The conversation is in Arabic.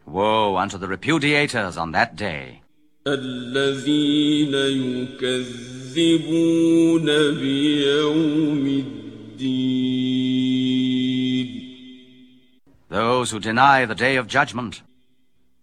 Woe unto the repudiators on that day. الذين يكذبون بيوم الدين. Those who deny the day of judgment.